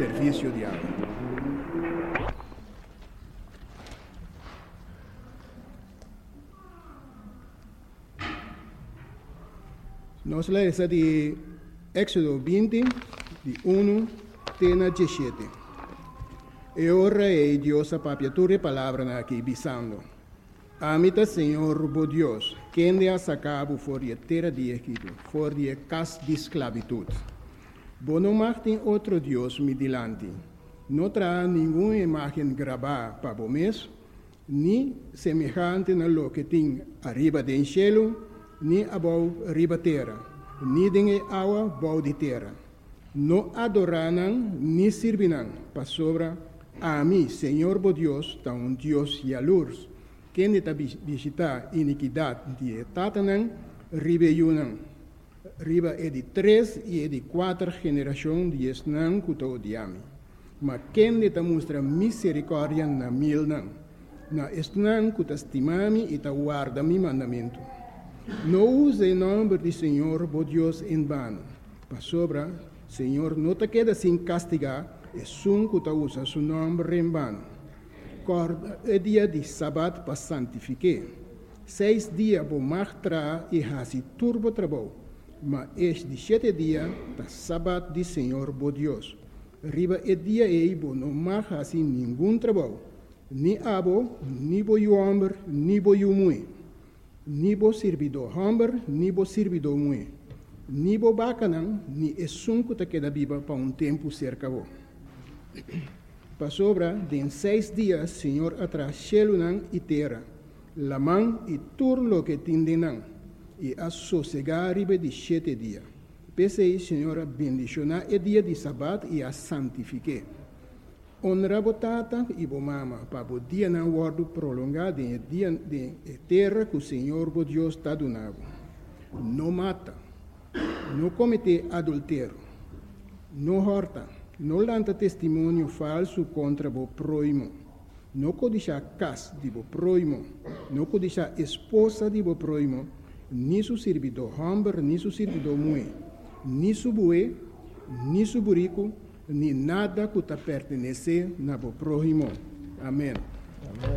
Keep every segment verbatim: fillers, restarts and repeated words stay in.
serviço de água. Nós lemos de Éxodo vinte, de um até dezessete. E ora é Deus a papiatura palavra aqui, bisando. Amita Senhor, bo Deus, quem de a sacabo for de terra de Egito, for de casa de esclavitud. Bo não martem outro Deus me dilante. Não terá nenhuma imagem gravada para o mês, nem semejante na lo que tem arriba do cielo, nem abaixo arriba terra, nem de água abaixo de terra. Não adorarão, nem servirão, para sobra a mim, Senhor bo Deus, tá um Deus e a luz, quem está visitar iniquidade de Tatanã, riba yunã. Riba é de três e é de quatro gerações de esnã que te odiame. Mas quem está mostra misericórdia na mil não. Na esnã que te estimame e te guarda mi mandamento. Não use o nome do Senhor, bo Deus, em vano. Para sobra, Senhor, não te queda sem castigar, é sum que te usa seu nome em vano. Corda é dia de sábado para santificar. Seis dias vou martrar e hasi turbo trabalho. Mas este de sete dias, da sábado de Senhor, bo Deus. Riba é dia e bo não mar hasi nenhum trabalho. Ni abo, ni bo homem, ni bo mulher. Ni bo servidor homem, ni bo servidor mulher. Ni bo bacanão, ni é sunco que queda viva para um tempo cerca bo. Para sobra, de seis dias, Senhor atrás cielo e terra, la mão e tudo lo que tindenam, e a sossegar ribe de sete dias. Pensei, Senhor, bendicionar o dia de sábado e a santifique. Honra bo tata e bo mama, para o dia não guardo prolongado em dia de terra que o Senhor, bo Deus, está donado. Não mata, não comete adultério, não horta, não lanta testemunho falso contra o próximo, não codicia casa de o próximo, não codicia esposa de o próximo, nem seu servidor homem, nem seu servidor mulher, nem seu boi, nem seu burico, nem nada que te pertenece na o próximo. Amém. Amém.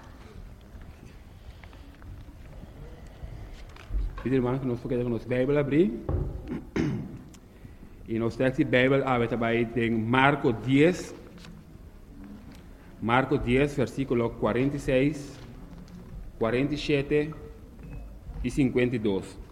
Pedi irmão que nós queremos nossa Bíblia abrir. E nós temos a Bíblia aberta em Marcos dez, Marcos dez, versículo quarenta e seis, quarenta e sete e cinquenta e dois.